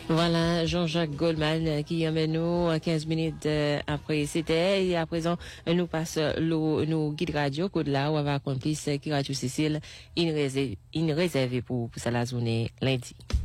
Voilà, Jean-Jacques Goldman qui emmène nous à 15 minutes après c'était. Et à présent, nous passe nos guides radio, code là, où on va accomplir qui Radio Cécile, une réserve pour ça la journée lundi.